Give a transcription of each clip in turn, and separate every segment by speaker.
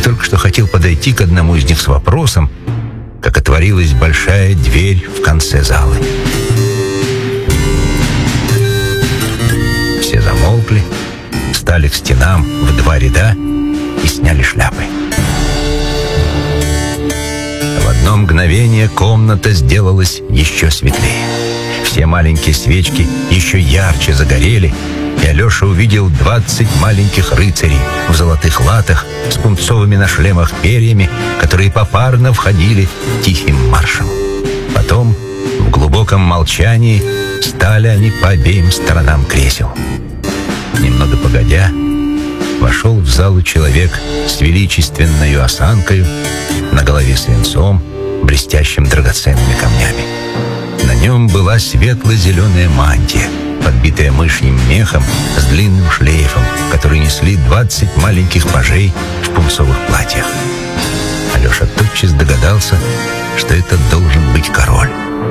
Speaker 1: только что хотел подойти к одному из них с вопросом, как отворилась большая дверь в конце залы. Все замолкли, встали к стенам в 2 ряда и сняли шляпы. В одно мгновение комната сделалась еще светлее. Все маленькие свечки еще ярче загорели, и Алеша увидел 20 маленьких рыцарей в золотых латах с пунцовыми на шлемах перьями, которые попарно входили тихим маршем. Потом, в глубоком молчании, стали они по обеим сторонам кресел. Немного погодя, вошел в залу человек с величественною осанкою, на голове свинцом, блестящим драгоценными камнями. На нем была светло-зеленая мантия, подбитая мышьим мехом с длинным шлейфом, который несли 20 маленьких пажей в пунцовых платьях. Алеша тотчас догадался, что это должен быть король.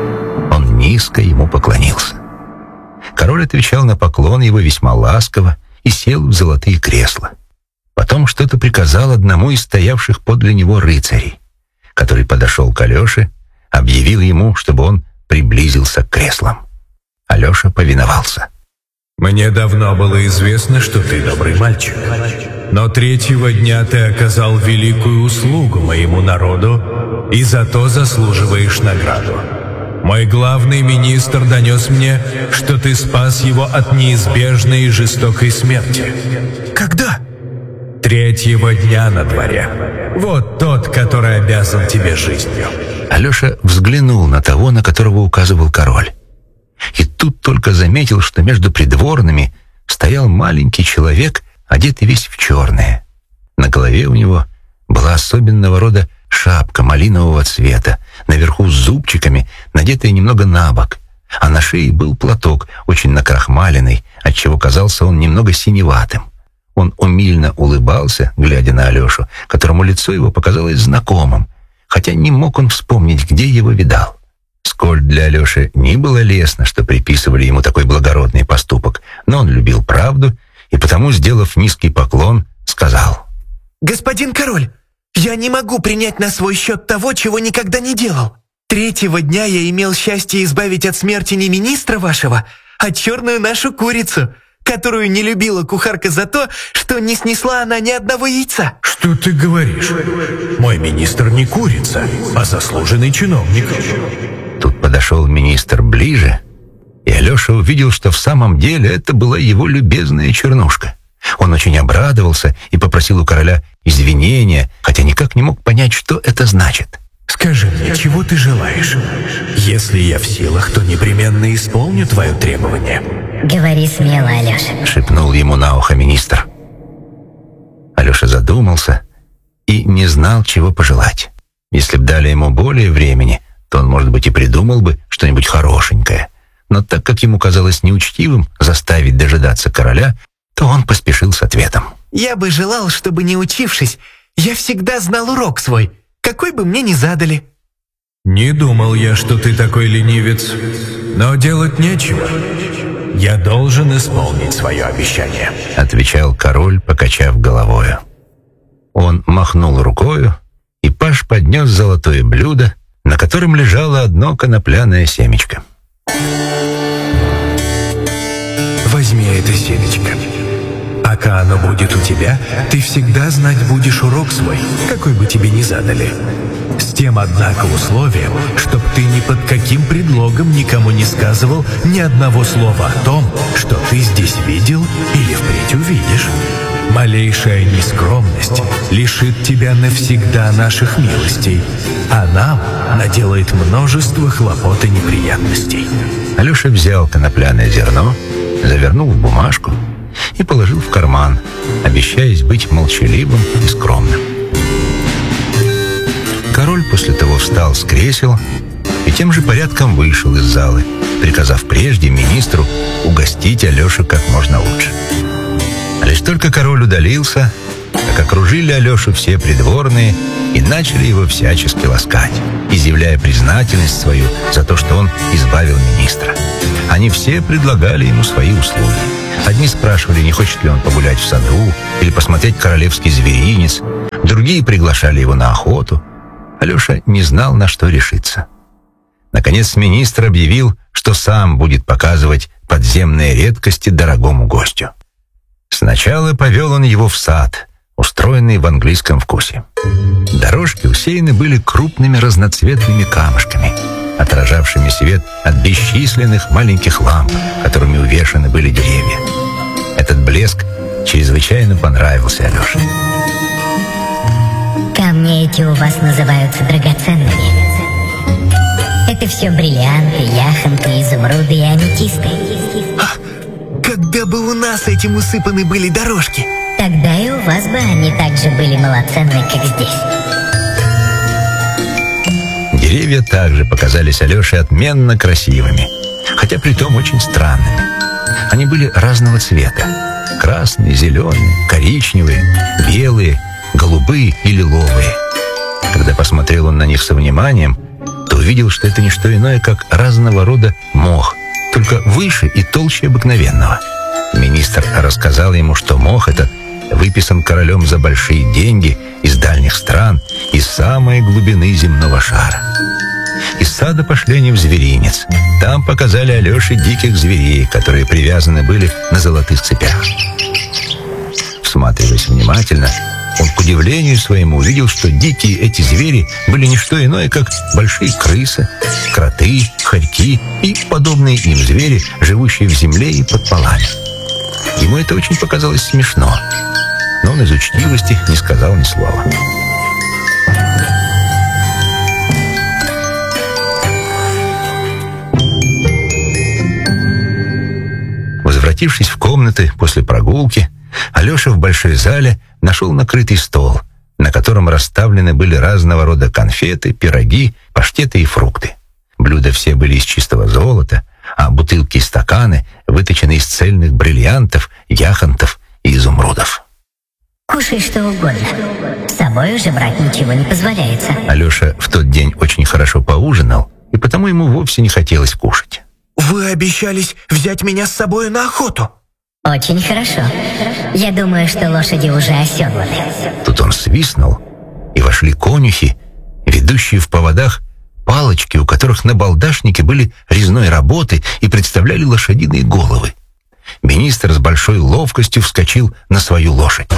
Speaker 1: Он низко ему поклонился. Король отвечал на поклон его весьма ласково и сел в золотые кресла. Потом что-то приказал одному из стоявших подле него рыцарей, который подошел к Алёше, объявил ему, чтобы он приблизился к креслам. Алеша повиновался.
Speaker 2: «Мне давно было известно, что ты добрый мальчик. Но 3-го дня ты оказал великую услугу моему народу и за то заслуживаешь награду. Мой главный министр донес мне, что ты спас его от неизбежной и жестокой смерти».
Speaker 3: «Когда?»
Speaker 2: «3-го дня на дворе. Вот тот, который обязан тебе жизнью».
Speaker 1: Алеша взглянул на того, на которого указывал король. И тут только заметил, что между придворными стоял маленький человек, одетый весь в черное. На голове у него была особенного рода шапка малинового цвета, наверху с зубчиками, надетая немного на бок, а на шее был платок, очень накрахмаленный, отчего казался он немного синеватым. Он умильно улыбался, глядя на Алешу, которому лицо его показалось знакомым, хотя не мог он вспомнить, где его видал. Сколь для Алеши не было лестно, что приписывали ему такой благородный поступок, но он любил правду и потому, сделав низкий поклон, сказал:
Speaker 3: «Господин король, я не могу принять на свой счет того, чего никогда не делал. 3-го дня я имел счастье избавить от смерти не министра вашего, а черную нашу курицу, которую не любила кухарка за то, что не снесла она ни одного яйца».
Speaker 2: «Что ты говоришь? Мой министр не курица, а заслуженный чиновник».
Speaker 1: Тут подошел министр ближе, и Алеша увидел, что в самом деле это была его любезная чернушка. Он очень обрадовался и попросил у короля извинения, хотя никак не мог понять, что это значит.
Speaker 2: «Скажи мне, чего ты желаешь? Если я в силах, то непременно исполню твое требование».
Speaker 4: «Говори смело, Алеша», —
Speaker 1: шепнул ему на ухо министр. Алеша задумался и не знал, чего пожелать. Если б дали ему более времени, то он, может быть, и придумал бы что-нибудь хорошенькое. Но так как ему казалось неучтивым заставить дожидаться короля, то он поспешил с ответом.
Speaker 3: «Я бы желал, чтобы, не учившись, я всегда знал урок свой, какой бы мне ни задали».
Speaker 2: «Не думал я, что ты такой ленивец, но делать нечего. Я должен исполнить свое обещание»,
Speaker 1: — отвечал король, покачав головою. Он махнул рукою, и паж поднес золотое блюдо, на котором лежало одно конопляное семечко.
Speaker 2: «Возьми это семечко. Пока оно будет у тебя, ты всегда знать будешь урок свой, какой бы тебе ни задали. С тем, однако, условием, чтоб ты ни под каким предлогом никому не сказывал ни одного слова о том, что ты здесь видел или впредь увидишь. Малейшая нескромность лишит тебя навсегда наших милостей, а нам наделает множество хлопот и неприятностей».
Speaker 1: Алеша взял конопляное зерно, завернул в бумажку и положил в карман, обещаясь быть молчаливым и скромным. Король после того встал с кресел и тем же порядком вышел из залы, приказав прежде министру угостить Алешу как можно лучше. А лишь только король удалился, как окружили Алешу все придворные и начали его всячески ласкать, изъявляя признательность свою за то, что он избавил министра. Они все предлагали ему свои услуги. Одни спрашивали, не хочет ли он погулять в саду или посмотреть королевский зверинец. Другие приглашали его на охоту. Алеша не знал, на что решиться. Наконец министр объявил, что сам будет показывать подземные редкости дорогому гостю. Сначала повел он его в сад, устроенный в английском вкусе. Дорожки усеяны были крупными разноцветными камушками, отражавшими свет от бесчисленных маленьких ламп, которыми увешаны были деревья. Этот блеск чрезвычайно понравился Алёше.
Speaker 4: Камни эти у вас называются драгоценными. Это все бриллианты, яхонты, изумруды и аметисты.
Speaker 3: Когда бы у нас этим усыпаны были дорожки.
Speaker 4: Тогда и у вас бы они также были малоценны, как здесь.
Speaker 1: Деревья также показались Алёше отменно красивыми, хотя притом очень странными. Они были разного цвета: красные, зеленые, коричневые, белые, голубые и лиловые. Когда посмотрел он на них со вниманием, то увидел, что это не что иное, как разного рода мох, только выше и толще обыкновенного. Министр рассказал ему, что мох этот выписан королем за большие деньги из дальних стран, из самой глубины земного шара. Из сада пошли они в зверинец. Там показали Алёше диких зверей, которые привязаны были на золотых цепях. Всматриваясь внимательно, он к удивлению своему увидел, что дикие эти звери были не что иное, как большие крысы, кроты, хорьки и подобные им звери, живущие в земле и под полами. Ему это очень показалось смешно, но он из учтивости не сказал ни слова. Возвратившись в комнаты после прогулки, Алёша в большой зале нашел накрытый стол, на котором расставлены были разного рода конфеты, пироги, паштеты и фрукты. Блюда все были из чистого золота, а бутылки и стаканы выточены из цельных бриллиантов, яхонтов и изумрудов.
Speaker 4: Кушай что угодно. С собой уже брать ничего не позволяется.
Speaker 1: Алёша в тот день очень хорошо поужинал, и потому ему вовсе не хотелось кушать.
Speaker 3: Вы обещались взять меня с собой на охоту.
Speaker 4: Очень хорошо. Я думаю, что лошади уже оседланы.
Speaker 1: Тут он свистнул, и вошли конюхи, ведущие в поводах палочки, у которых на балдашнике были резной работы и представляли лошадиные головы. Министр с большой ловкостью вскочил на свою лошадь.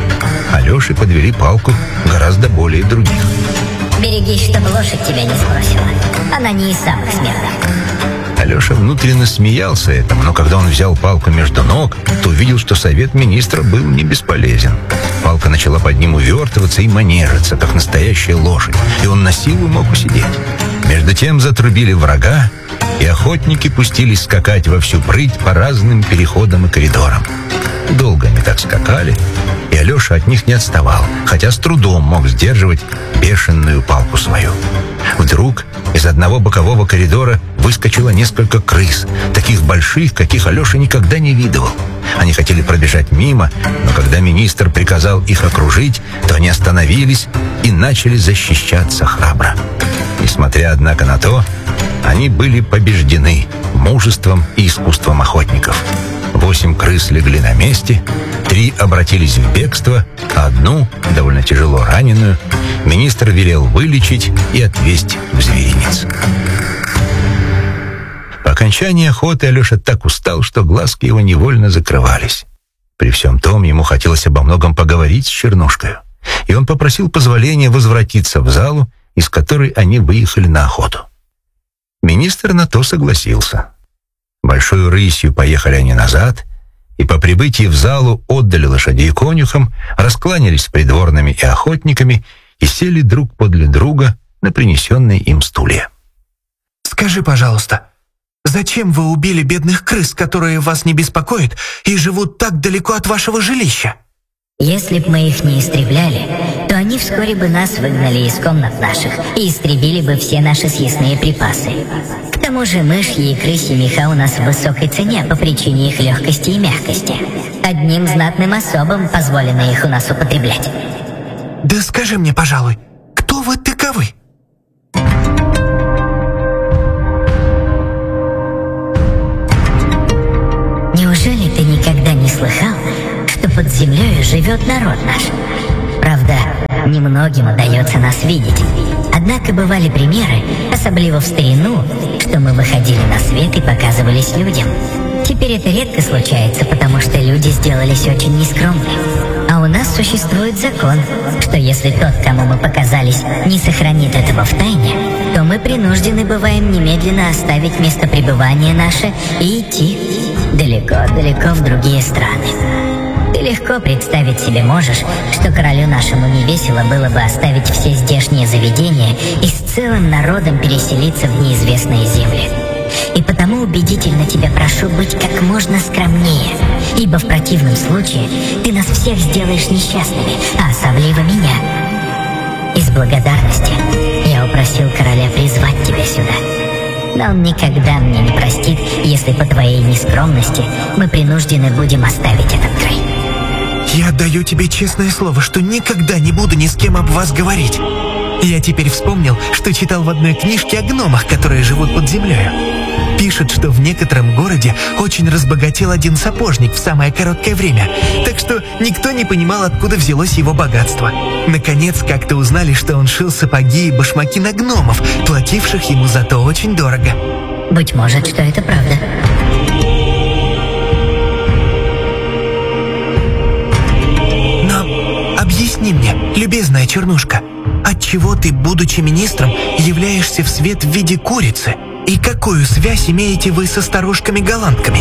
Speaker 1: Алёше подвели палку гораздо более других.
Speaker 4: Берегись, чтобы лошадь тебя не сбросила. Она не из самых смелых.
Speaker 1: Алёша внутренне смеялся этому, но когда он взял палку между ног, то увидел, что совет министра был не бесполезен. Палка начала под ним увертываться и манежиться, как настоящая лошадь, и он на силу мог усидеть. Между тем затрубили врага, и охотники пустились скакать во всю прыть по разным переходам и коридорам. Долго они так скакали, и Алёша от них не отставал, хотя с трудом мог сдерживать бешеную палку свою. Вдруг из одного бокового коридора выскочило несколько крыс, таких больших, каких Алёша никогда не видывал. Они хотели пробежать мимо, но когда министр приказал их окружить, то они остановились и начали защищаться храбро. Несмотря, однако, на то, они были побеждены мужеством и искусством охотников. 8 крыс легли на месте, 3 обратились в бегство, а одну, довольно тяжело раненую, министр велел вылечить и отвезть в зверинец. По окончании охоты Алёша так устал, что глазки его невольно закрывались. При всем том, ему хотелось обо многом поговорить с Чернушкою, и он попросил позволения возвратиться в залу, из которой они выехали на охоту. Министр на то согласился. Большой рысью поехали они назад, и по прибытии в залу отдали лошадей конюхам, раскланялись с придворными и охотниками и сели друг подле друга на принесенные им стулья.
Speaker 3: Скажи, пожалуйста, зачем вы убили бедных крыс, которые вас не беспокоят и живут так далеко от вашего жилища?
Speaker 4: Если б мы их не истребляли, то они вскоре бы нас выгнали из комнат наших и истребили бы все наши съестные припасы. К тому же мышьи и крысьи меха у нас в высокой цене по причине их легкости и мягкости. Одним знатным особам позволено их у нас употреблять.
Speaker 3: Да скажи мне, пожалуй, кто вы таковы?
Speaker 4: Неужели ты никогда живет народ наш. Правда, немногим удается нас видеть. Однако бывали примеры, особливо в старину, что мы выходили на свет и показывались людям. Теперь это редко случается, потому что люди сделались очень нескромны. А у нас существует закон, что если тот, кому мы показались, не сохранит этого в тайне, то мы принуждены бываем немедленно оставить место пребывания наше и идти далеко-далеко в другие страны. Ты легко представить себе можешь, что королю нашему невесело было бы оставить все здешние заведения и с целым народом переселиться в неизвестные земли. И потому убедительно тебя прошу быть как можно скромнее, ибо в противном случае ты нас всех сделаешь несчастными, а особливо меня. Из благодарности я упросил короля призвать тебя сюда. Но он никогда мне не простит, если по твоей нескромности мы принуждены будем оставить этот край.
Speaker 3: Я отдаю тебе честное слово, что никогда не буду ни с кем об вас говорить. Я теперь вспомнил, что читал в одной книжке о гномах, которые живут под землей. Пишут, что в некотором городе очень разбогател один сапожник в самое короткое время, так что никто не понимал, откуда взялось его богатство. Наконец, как-то узнали, что он шил сапоги и башмаки на гномов, плативших ему за то очень дорого.
Speaker 4: Быть может, что это правда.
Speaker 3: Но объясни мне, любезная Чернушка, отчего ты, будучи министром, являешься в свет в виде курицы? И какую связь имеете вы со старушками-голландками?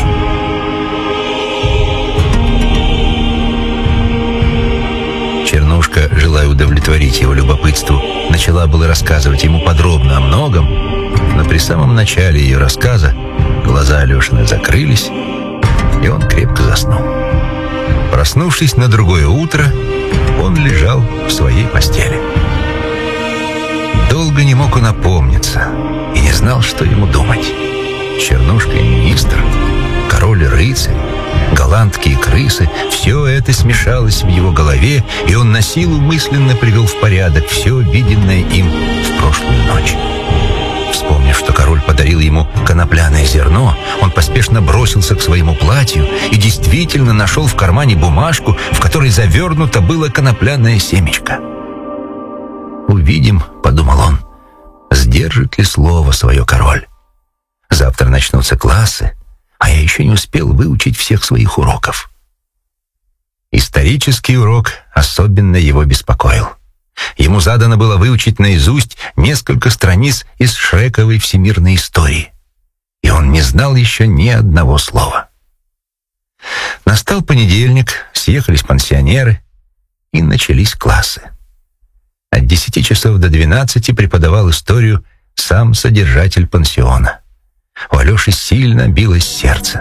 Speaker 1: Чернушка, желая удовлетворить его любопытству, начала было рассказывать ему подробно о многом, но при самом начале ее рассказа глаза Алешины закрылись, и он крепко заснул. Проснувшись на другое утро, он лежал в своей постели. Долго не мог он опомниться и не знал, что ему думать. Чернушка и министр, король и рыцарь, голландки и крысы — все это смешалось в его голове, и он на силу мысленно привел в порядок все виденное им в прошлую ночь. Вспомнив, что король подарил ему конопляное зерно, он поспешно бросился к своему платью и действительно нашел в кармане бумажку, в которой завернуто было конопляное семечко. «Увидим», — подумал он, — «сдержит ли слово свое король? Завтра начнутся классы, а я еще не успел выучить всех своих уроков». Исторический урок особенно его беспокоил. Ему задано было выучить наизусть несколько страниц из Шрековой всемирной истории, и он не знал еще ни одного слова. Настал понедельник, съехались пансионеры, и начались классы. От 10 часов до 12 преподавал историю сам содержатель пансиона. У Алеши сильно билось сердце.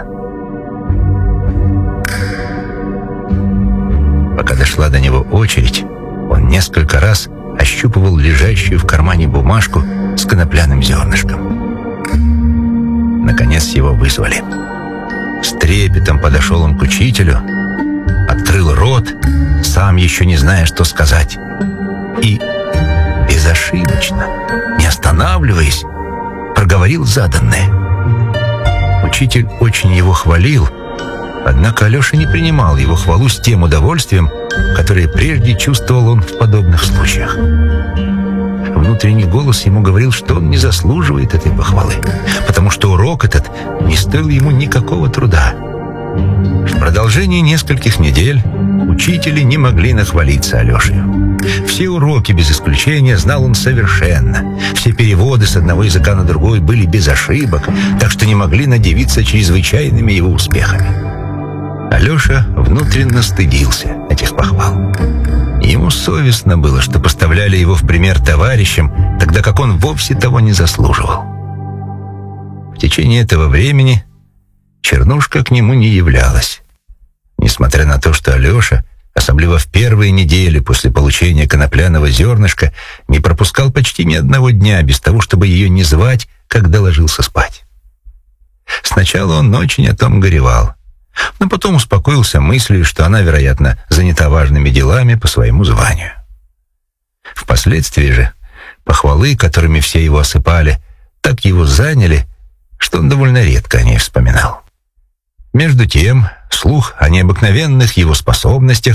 Speaker 1: Пока дошла до него очередь, он несколько раз ощупывал лежащую в кармане бумажку с конопляным зернышком. Наконец его вызвали. С трепетом подошел он к учителю, открыл рот, сам еще не зная, что сказать, и безошибочно, не останавливаясь, проговорил заданное. Учитель очень его хвалил, однако Алеша не принимал его хвалу с тем удовольствием, которое прежде чувствовал он в подобных случаях. Внутренний голос ему говорил, что он не заслуживает этой похвалы, потому что урок этот не стоил ему никакого труда. В продолжении нескольких недель учители не могли нахвалиться Алешею. Все уроки без исключения знал он совершенно. Все переводы с одного языка на другой были без ошибок, так что не могли надивиться чрезвычайными его успехами. Алеша внутренно стыдился этих похвал. Ему совестно было, что поставляли его в пример товарищам, тогда как он вовсе того не заслуживал. В течение этого времени Чернушка к нему не являлась. Несмотря на то, что Алеша, особенно в первые недели после получения конопляного зернышка, не пропускал почти ни одного дня без того, чтобы ее не звать, когда ложился спать. Сначала он очень о том горевал, но потом успокоился мыслью, что она, вероятно, занята важными делами по своему званию. Впоследствии же похвалы, которыми все его осыпали, так его заняли, что он довольно редко о ней вспоминал. Между тем, слух о необыкновенных его способностях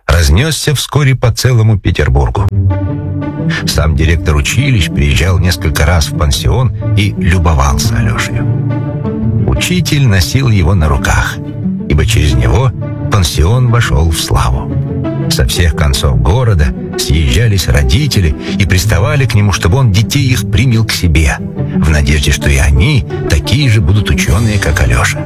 Speaker 1: разнесся вскоре по целому Петербургу. Сам директор училищ приезжал несколько раз в пансион и любовался Алешей. Учитель носил его на руках, ибо через него пансион вошел в славу. Со всех концов города съезжались родители и приставали к нему, чтобы он детей их принял к себе, в надежде, что и они такие же будут ученые, как Алеша.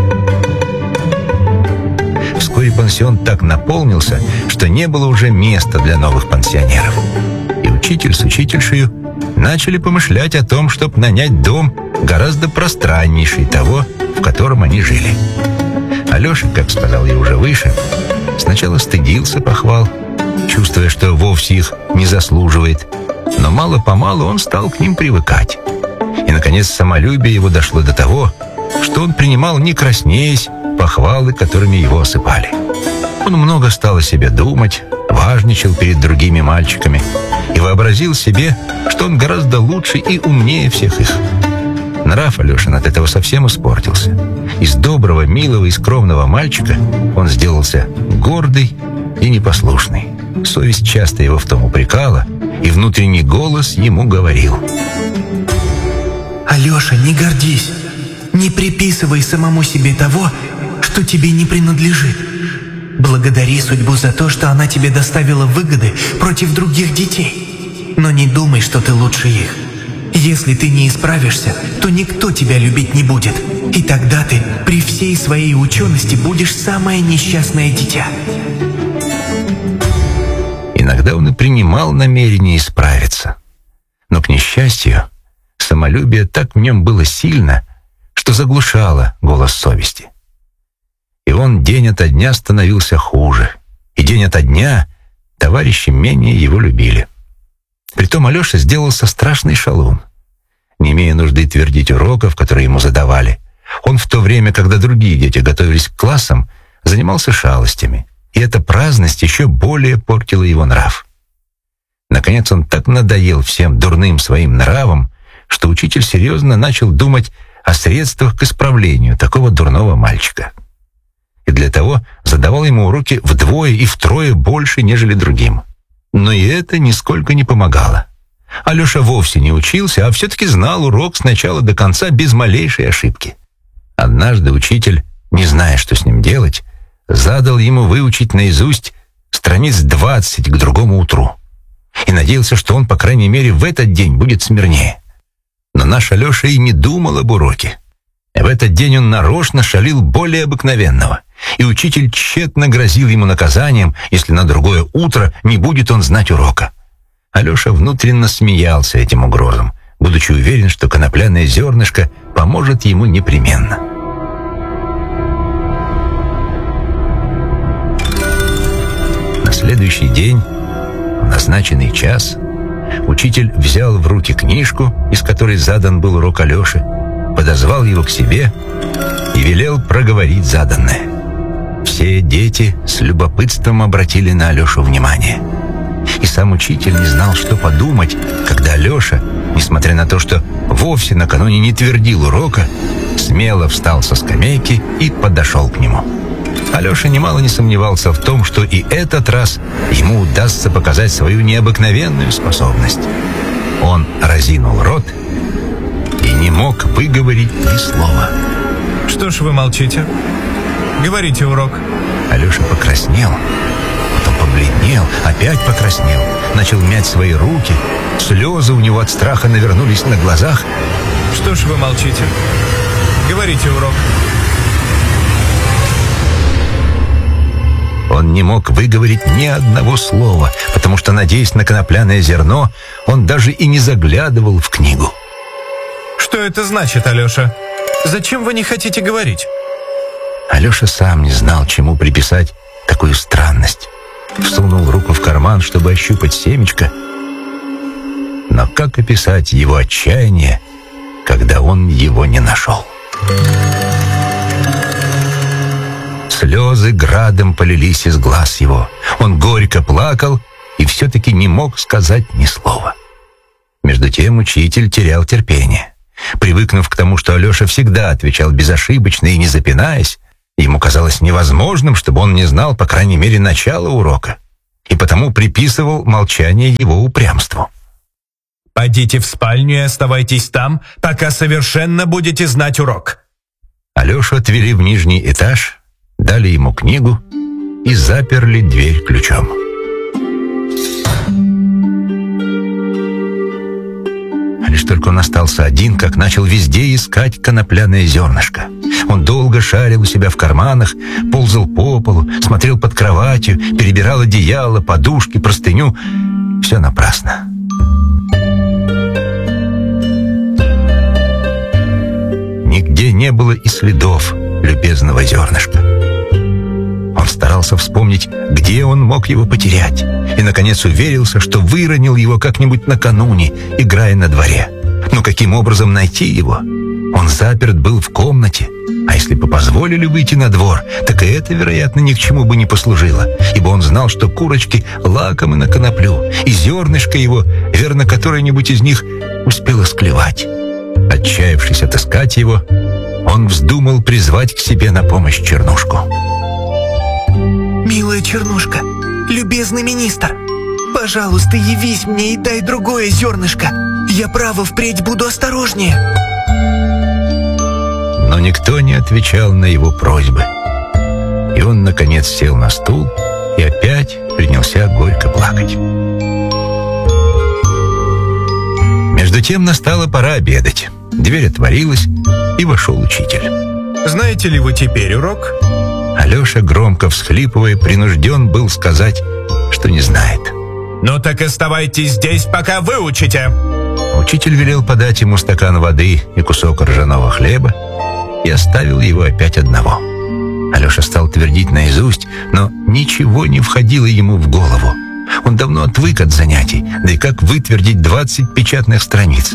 Speaker 1: Вскоре пансион так наполнился, что не было уже места для новых пансионеров. И учитель с учительшею начали помышлять о том, чтобы нанять дом гораздо пространнейший того, в котором они жили. Алеша, как сказал я уже выше, сначала стыдился похвал, чувствуя, что вовсе их не заслуживает, но мало-помалу он стал к ним привыкать. И, наконец, самолюбие его дошло до того, что он принимал, не краснеясь, похвалы, которыми его осыпали. Он много стал о себе думать, важничал перед другими мальчиками и вообразил себе, что он гораздо лучше и умнее всех их. Нрав Алешин от этого совсем испортился. Из доброго, милого и скромного мальчика он сделался гордый и непослушный. Совесть часто его в том упрекала, и внутренний голос ему говорил:
Speaker 3: «Алеша, не гордись, не приписывай самому себе того, что тебе не принадлежит. Благодари судьбу за то, что она тебе доставила выгоды против других детей. Но не думай, что ты лучше их. Если ты не исправишься, то никто тебя любить не будет. И тогда ты при всей своей учености будешь самое несчастное дитя».
Speaker 1: Иногда он и принимал намерение исправиться. Но, к несчастью, самолюбие так в нем было сильно, что заглушало голос совести. И он день ото дня становился хуже, и день ото дня товарищи менее его любили. Притом Алеша сделался страшный шалун. Не имея нужды твердить уроков, которые ему задавали, он в то время, когда другие дети готовились к классам, занимался шалостями, и эта праздность еще более портила его нрав. Наконец он так надоел всем дурным своим нравом, что учитель серьезно начал думать о средствах к исправлению такого дурного мальчика. И для того задавал ему уроки вдвое и втрое больше, нежели другим. Но и это нисколько не помогало. Алеша вовсе не учился, а все-таки знал урок с начала до конца без малейшей ошибки. Однажды учитель, не зная, что с ним делать, задал ему выучить наизусть страниц 20 к другому утру и надеялся, что он, по крайней мере, в этот день будет смирнее. Но наш Алеша и не думал об уроке. В этот день он нарочно шалил более обыкновенного, и учитель тщетно грозил ему наказанием, если на другое утро не будет он знать урока. Алеша внутренно смеялся этим угрозам, будучи уверен, что конопляное зернышко поможет ему непременно. На следующий день, в назначенный час, учитель взял в руки книжку, из которой задан был урок Алёше, подозвал его к себе и велел проговорить заданное. Все дети с любопытством обратили на Алёшу внимание. И сам учитель не знал, что подумать, когда Алёша, несмотря на то, что вовсе накануне не твердил урока, смело встал со скамейки и подошел к нему. Алёша немало не сомневался в том, что и этот раз ему удастся показать свою необыкновенную способность. Он разинул рот и не мог выговорить ни слова.
Speaker 2: Что ж вы молчите? Говорите урок.
Speaker 1: Алёша покраснел, потом побледнел, опять покраснел, начал мять свои руки, слезы у него от страха навернулись на глазах.
Speaker 2: Что ж вы молчите? Говорите урок.
Speaker 1: Он не мог выговорить ни одного слова, потому что, надеясь на конопляное зерно, он даже и не заглядывал в книгу.
Speaker 2: Что это значит, Алёша? Зачем вы не хотите говорить?
Speaker 1: Алёша сам не знал, чему приписать такую странность. Всунул руку в карман, чтобы ощупать семечко. Но как описать его отчаяние, когда он его не нашел? Слезы градом полились из глаз его. Он горько плакал и все-таки не мог сказать ни слова. Между тем учитель терял терпение. Привыкнув к тому, что Алёша всегда отвечал безошибочно и не запинаясь, Ему казалось невозможным, чтобы он не знал, по крайней мере, начала урока, и потому приписывал молчание его упрямству.
Speaker 2: «Пойдите в спальню и оставайтесь там, пока совершенно будете знать урок».
Speaker 1: Алешу отвели в нижний этаж, дали ему книгу и заперли дверь ключом. Лишь только он остался один, как начал везде искать конопляное зернышко. Он долго шарил у себя в карманах, ползал по полу, смотрел под кроватью, перебирал одеяло, подушки, простыню. Все напрасно. Нигде не было и следов любезного зернышка. Он старался вспомнить, где он мог его потерять, и, наконец, уверился, что выронил его как-нибудь накануне, играя на дворе. Но каким образом найти его? Он заперт был в комнате, а если бы позволили выйти на двор, так и это, вероятно, ни к чему бы не послужило, ибо он знал, что курочки лакомы на коноплю, и зернышко его, верно, которое-нибудь из них успело склевать. Отчаявшись отыскать его, он вздумал призвать к себе на помощь Чернушку.
Speaker 3: «Милая Чернушка, любезный министр, пожалуйста, явись мне и дай другое зернышко. Я, право, впредь буду осторожнее».
Speaker 1: Но никто не отвечал на его просьбы. И он, наконец, сел на стул и опять принялся горько плакать. Между тем настала пора обедать. Дверь отворилась, и вошел учитель.
Speaker 2: «Знаете ли вы теперь урок?»
Speaker 1: Алеша, громко всхлипывая, принужден был сказать, что не знает.
Speaker 2: «Ну так оставайтесь здесь, пока выучите!»
Speaker 1: Учитель велел подать ему стакан воды и кусок ржаного хлеба и оставил его опять одного. Алеша стал твердить наизусть, но ничего не входило ему в голову. Он давно отвык от занятий, да и как вытвердить 20 печатных страниц?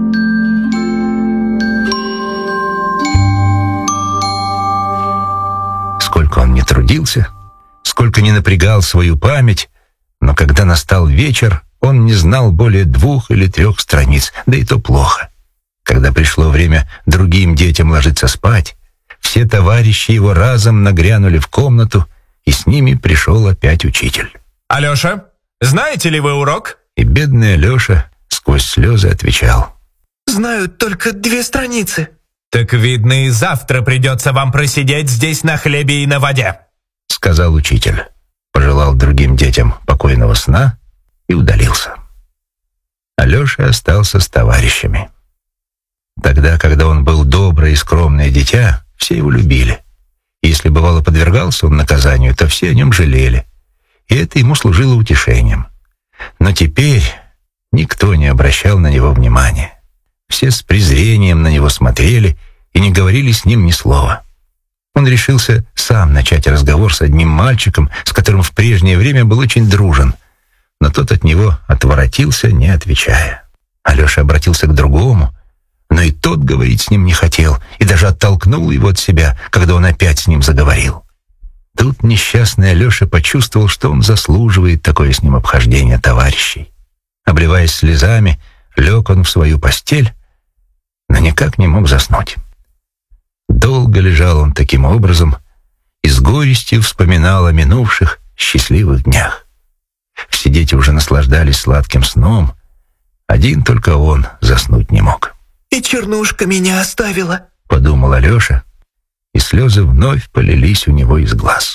Speaker 1: Сколько он не трудился, сколько не напрягал свою память, но когда настал вечер, он не знал более 2 или 3 страниц, да и то плохо. Когда пришло время другим детям ложиться спать, все товарищи его разом нагрянули в комнату, и с ними пришел опять учитель.
Speaker 2: «Алеша, знаете ли вы урок?»
Speaker 1: И бедный Алеша сквозь слезы отвечал:
Speaker 3: «Знаю только 2 страницы».
Speaker 2: «Так, видно, и завтра придется вам просидеть здесь на хлебе и на воде»,
Speaker 1: — сказал учитель, пожелал другим детям покойного сна и удалился. Алеша остался с товарищами. Тогда, когда он был доброе и скромное дитя, все его любили. И если, бывало, подвергался он наказанию, то все о нем жалели. И это ему служило утешением. Но теперь никто не обращал на него внимания. Все с презрением на него смотрели и не говорили с ним ни слова. Он решился сам начать разговор с одним мальчиком, с которым в прежнее время был очень дружен, но тот от него отворотился, не отвечая. Алеша обратился к другому, но и тот говорить с ним не хотел, и даже оттолкнул его от себя, когда он опять с ним заговорил. Тут несчастный Алеша почувствовал, что он заслуживает такое с ним обхождение товарищей. Обливаясь слезами, лег он в свою постель, но никак не мог заснуть. Долго лежал он таким образом и с горестью вспоминал о минувших счастливых днях. Все дети уже наслаждались сладким сном, один только он заснуть не мог.
Speaker 3: «И Чернушка меня оставила», —
Speaker 1: подумал Алеша, и слезы вновь полились у него из глаз.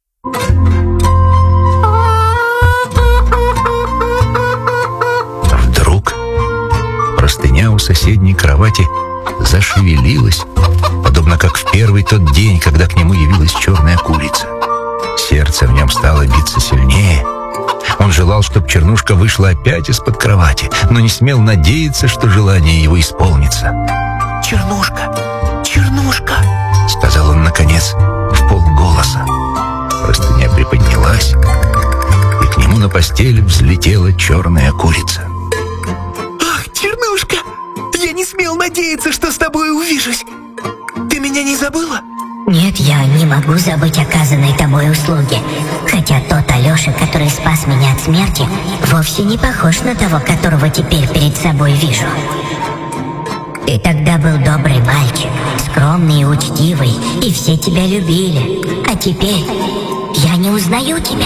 Speaker 1: Вдруг простыня у соседней кровати зашевелилась, подобно как в первый тот день, когда к нему явилась черная курица. Сердце в нем стало биться сильнее. Он желал, чтобы Чернушка вышла опять из-под кровати, но не смел надеяться, что желание его исполнится.
Speaker 3: «Чернушка, Чернушка»,
Speaker 1: — сказал он, наконец, в полголоса. Простыня приподнялась, и к нему на постель взлетела черная курица.
Speaker 3: «Ах, Чернушка, я не смел надеяться, что с тобой увижусь. Ты меня не забыла?»
Speaker 4: Нет, я не могу забыть оказанной тобой услуги. Хотя тот Алеша, который спас меня от смерти, вовсе не похож на того, которого теперь перед собой вижу. Ты тогда был добрый мальчик, скромный и учтивый, и все тебя любили. А теперь я не узнаю тебя.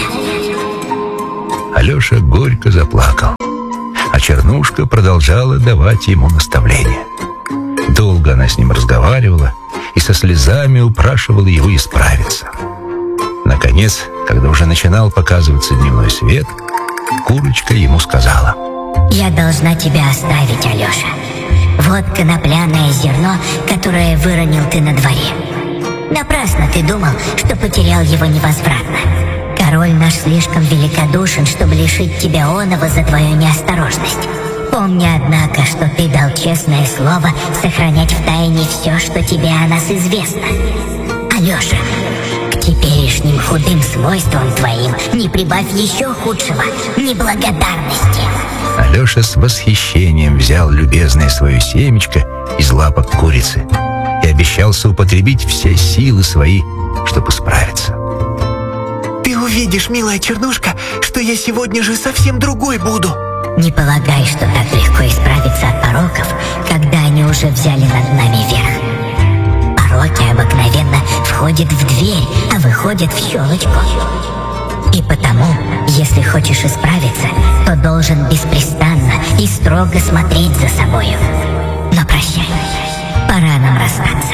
Speaker 1: Алеша горько заплакал, а Чернушка продолжала давать ему наставления. Долго она с ним разговаривала и со слезами упрашивала его исправиться. Наконец, когда уже начинал показываться дневной свет, Курочка ему сказала:
Speaker 4: «Я должна тебя оставить, Алеша. Вот конопляное зерно, которое выронил ты на дворе. Напрасно ты думал, что потерял его невозвратно. Король наш слишком великодушен, чтобы лишить тебя оного за твою неосторожность. Помни, однако, что ты дал честное слово сохранять в тайне все, что тебе о нас известно. Алеша, к теперешним худым свойствам твоим не прибавь еще худшего — неблагодарности».
Speaker 1: Алеша с восхищением взял любезное свое семечко из лапок курицы и обещался употребить все силы свои, чтобы справиться.
Speaker 3: Ты увидишь, милая Чернушка, что я сегодня же совсем другой буду.
Speaker 4: Не полагай, что так легко исправиться от пороков, когда они уже взяли над нами верх. Пороки обыкновенно входят в дверь, а выходят в щелочку. И потому, если хочешь исправиться, то должен беспрестанно и строго смотреть за собою. Но прощай, пора нам расстаться.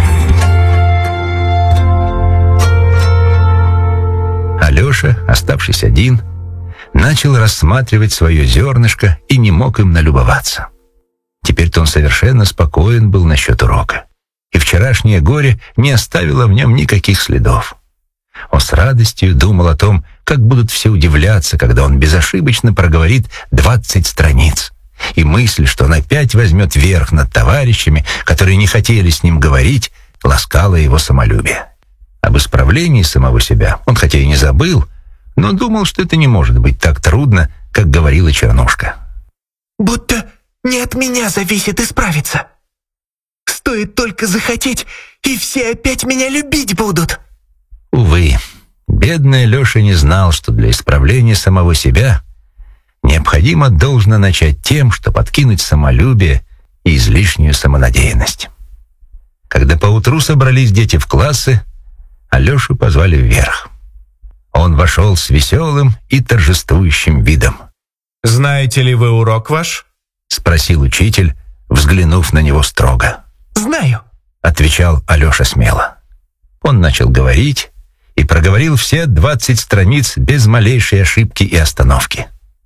Speaker 1: Алеша, оставшись один, начал рассматривать свое зернышко и не мог им налюбоваться. Теперь-то он совершенно спокоен был насчет урока, и вчерашнее горе не оставило в нем никаких следов. Он с радостью думал о том, как будут все удивляться, когда он безошибочно проговорит 20 страниц. И мысль, что он опять возьмет верх над товарищами, которые не хотели с ним говорить, ласкала его самолюбие. Об исправлении самого себя он хотя и не забыл, но думал, что это не может быть так трудно, как говорила Чернушка.
Speaker 3: Будто не от меня зависит исправиться. Стоит только захотеть, и все опять меня любить будут.
Speaker 1: Увы, бедный Леша не знал, что для исправления самого себя необходимо должно начать тем, что подкинуть самолюбие и излишнюю самонадеянность. Когда поутру собрались дети в классы, Алешу позвали вверх. Он вошел с веселым и торжествующим видом.
Speaker 2: «Знаете ли вы урок ваш?»
Speaker 1: — спросил учитель, взглянув на него строго.
Speaker 3: «Знаю»,
Speaker 1: — отвечал Алеша смело. Он начал говорить и проговорил все 20 страниц без малейшей ошибки и остановки.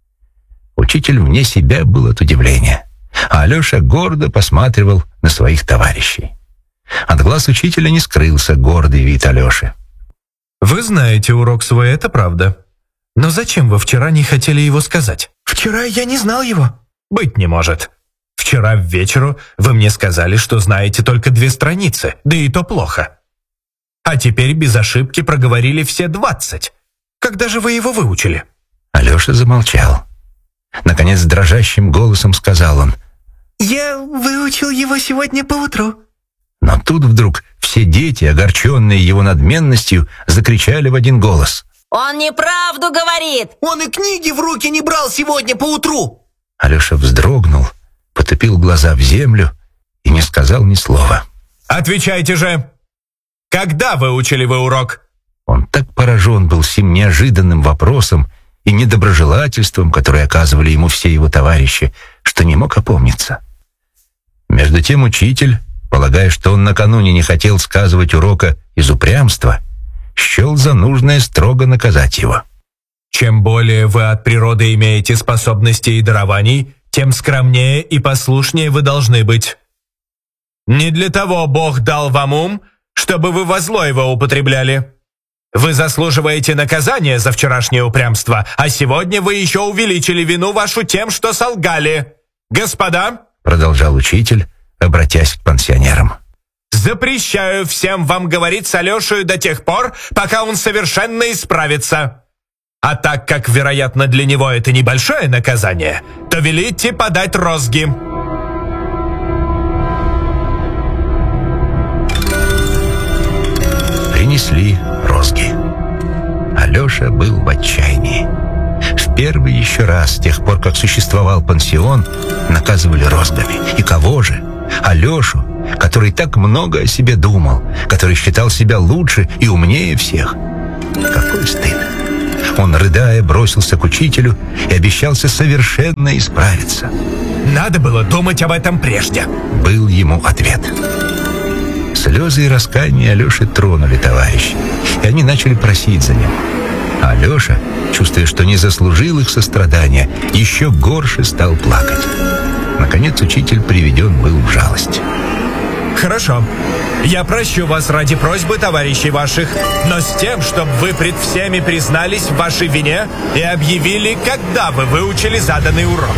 Speaker 1: Учитель вне себя был от удивления, а Алеша гордо посматривал на своих товарищей. От глаз учителя не скрылся гордый вид Алеши.
Speaker 2: «Вы знаете урок свой, это правда. Но зачем вы вчера не хотели его сказать?»
Speaker 3: «Вчера я не знал его».
Speaker 2: «Быть не может. Вчера в вечеру вы мне сказали, что знаете только 2 страницы, да и то плохо. А теперь без ошибки проговорили все 20. Когда же вы его выучили?»
Speaker 1: Алеша замолчал. Наконец, дрожащим голосом сказал он:
Speaker 3: «Я выучил его сегодня поутру».
Speaker 1: Но тут вдруг все дети, огорченные его надменностью, закричали в один голос:
Speaker 5: «Он неправду говорит!»
Speaker 3: «Он и книги в руки не брал сегодня поутру!»
Speaker 1: Алеша вздрогнул, потупил глаза в землю и не сказал ни слова.
Speaker 2: «Отвечайте же! Когда выучили вы урок?»
Speaker 1: Он так поражен был сим неожиданным вопросом и недоброжелательством, которое оказывали ему все его товарищи, что не мог опомниться. Между тем учитель, полагая, что он накануне не хотел сказывать урока из упрямства, счел за нужное строго наказать его.
Speaker 2: «Чем более вы от природы имеете способностей и дарований, тем скромнее и послушнее вы должны быть. Не для того Бог дал вам ум, чтобы вы во зло его употребляли. Вы заслуживаете наказания за вчерашнее упрямство, а сегодня вы еще увеличили вину вашу тем, что солгали. Господа, —
Speaker 1: продолжал учитель, обратясь к пансионерам,
Speaker 2: — запрещаю всем вам говорить с Алешей до тех пор, пока он совершенно исправится. А так как, вероятно, для него это небольшое наказание, то велите подать розги».
Speaker 1: Принесли розги. Алеша был в отчаянии. В первый еще раз, с тех пор, как существовал пансион, наказывали розгами. И кого же? Алешу, который так много о себе думал, который считал себя лучше и умнее всех. Какой стыд! Он, рыдая, бросился к учителю и обещался совершенно исправиться.
Speaker 2: Надо было думать об этом прежде.
Speaker 1: Был ему ответ. Слезы и раскаяние Алеши тронули товарищей, и они начали просить за него. А Алеша, чувствуя, что не заслужил их сострадания, еще горше стал плакать. Наконец учитель приведен был в жалость.
Speaker 2: Хорошо. Я прощу вас ради просьбы товарищей ваших, но с тем, чтобы вы пред всеми признались в вашей вине и объявили, когда вы выучили заданный урок.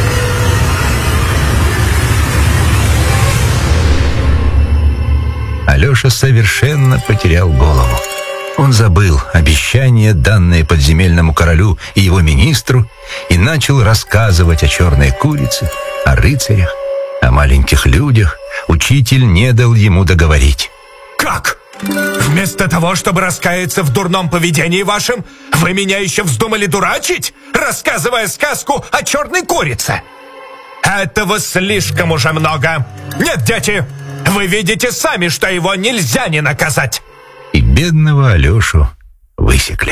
Speaker 1: Алеша совершенно потерял голову. Он забыл обещание, данное подземельному королю и его министру, и начал рассказывать о черной курице, о рыцарях, о маленьких людях. Учитель не дал ему договорить.
Speaker 2: Как? Вместо того, чтобы раскаяться в дурном поведении вашем, вы меня еще вздумали дурачить, рассказывая сказку о черной курице? Этого слишком уже много. Нет, дети, вы видите сами, что его нельзя не наказать.
Speaker 1: И бедного Алешу высекли.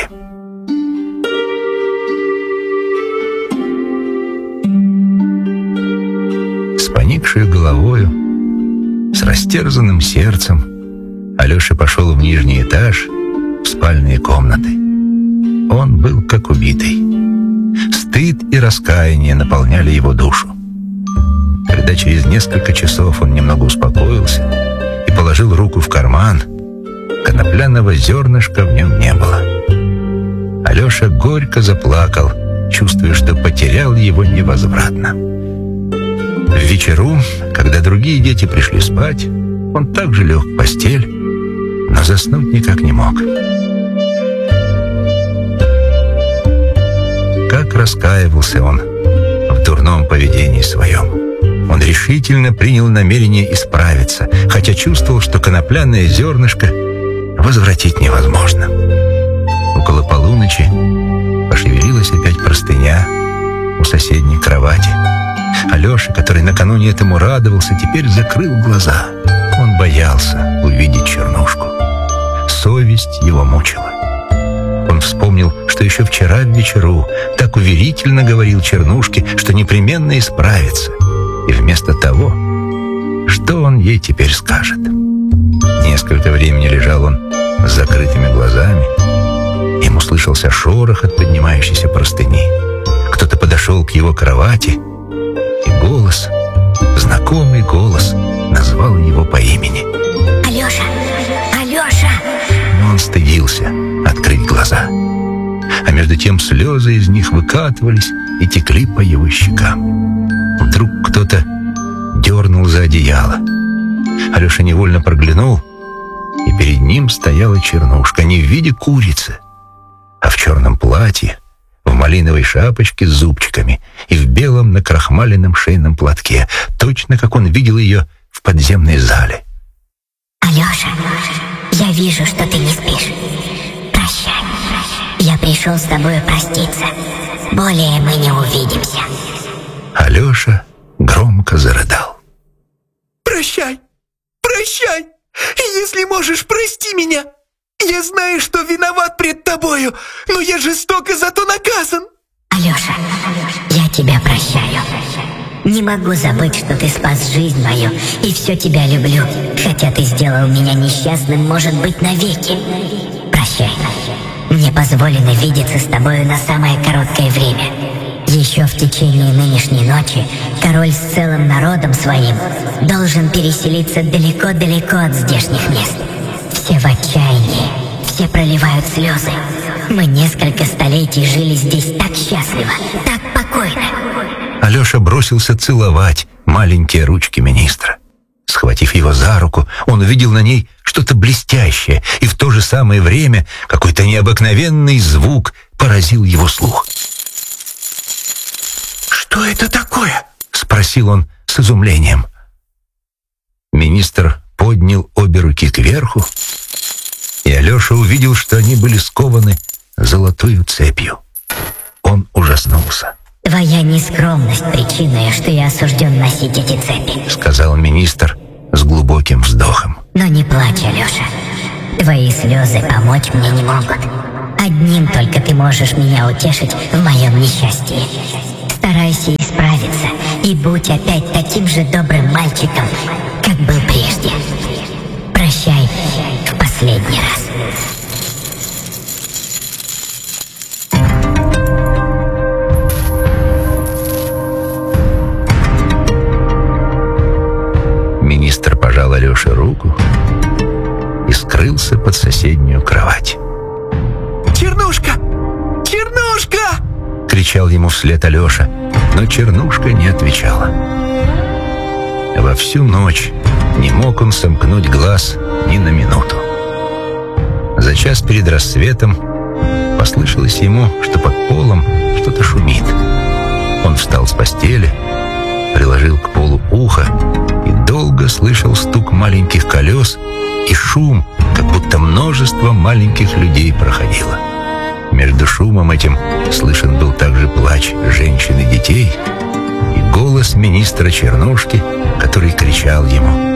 Speaker 1: С поникшей головою, с растерзанным сердцем, Алеша пошел в нижний этаж, в спальные комнаты. Он был как убитый. Стыд и раскаяние наполняли его душу. Когда через несколько часов он немного успокоился и положил руку в карман, конопляного зернышка в нем не было. Алеша горько заплакал, чувствуя, что потерял его невозвратно. В вечеру, когда другие дети пришли спать, он также лег в постель, но заснуть никак не мог. Как раскаивался он в дурном поведении своем. Он решительно принял намерение исправиться, хотя чувствовал, что конопляное зернышко возвратить невозможно. Около полуночи пошевелилась опять простыня у соседней кровати. Алеша, который накануне этому радовался, теперь закрыл глаза. Он боялся увидеть чернушку. Совесть его мучила. Он вспомнил, что еще вчера в вечеру так уверительно говорил чернушке, что непременно исправится. И вместо того, что он ей теперь скажет? Несколько времени лежал он с закрытыми глазами. Ему слышался шорох от поднимающейся простыни. Кто-то подошел к его кровати, и голос, знакомый голос, назвал его по имени.
Speaker 4: Алеша! Алеша!
Speaker 1: Но он стыдился открыть глаза. А между тем слезы из них выкатывались и текли по его щекам. Вдруг кто-то дернул за одеяло. Алеша невольно проглянул, и перед ним стояла чернушка не в виде курицы, а в черном платье, в малиновой шапочке с зубчиками и в белом накрахмаленном шейном платке, точно как он видел ее в подземной зале.
Speaker 4: Алеша, я вижу, что ты не спишь. Прощай. Я пришел с тобой проститься. Более мы не увидимся.
Speaker 1: Алеша громко зарыдал.
Speaker 3: Прощай, прощай. И если можешь, прости меня. Я знаю, что виноват пред тобою, но я жестоко зато наказан.
Speaker 4: Алеша, я тебя прощаю. Не могу забыть, что ты спас жизнь мою, и все тебя люблю, хотя ты сделал меня несчастным, может быть, навеки. Прощай. Мне позволено видеться с тобою на самое короткое время. Еще в течение нынешней ночи король с целым народом своим должен переселиться далеко-далеко от здешних мест. Все в отчаянии, все проливают слезы. Мы несколько столетий жили здесь так счастливо, так покойно.
Speaker 1: Алеша бросился целовать маленькие ручки министра. Схватив его за руку, он увидел на ней что-то блестящее, и в то же самое время какой-то необыкновенный звук поразил его слух.
Speaker 3: «Что это такое?»
Speaker 1: — спросил он с изумлением. Министр поднял обе руки кверху, и Алеша увидел, что они были скованы золотою цепью. Он ужаснулся.
Speaker 4: Твоя нескромность причиной, что я осужден носить эти цепи.
Speaker 1: Сказал министр с глубоким вздохом.
Speaker 4: Но не плачь, Алеша. Твои слезы помочь мне не могут. Одним только ты можешь меня утешить в моем несчастье. Старайся исправиться и будь опять таким же добрым мальчиком, как был прежде. Прощай в последний раз.
Speaker 1: Министр пожал Алёше руку и скрылся под соседнюю кровать.
Speaker 3: «Чернушка! Чернушка!»
Speaker 1: — кричал ему вслед Алёша, но Чернушка не отвечала. Во всю ночь не мог он сомкнуть глаз ни на минуту. За час перед рассветом послышалось ему, что под полом что-то шумит. Он встал с постели, приложил к полу ухо и долго слышал стук маленьких колес и шум, как будто множество маленьких людей проходило. Между шумом этим слышен был также плач женщин и детей и голос министра Чернушки, который кричал ему: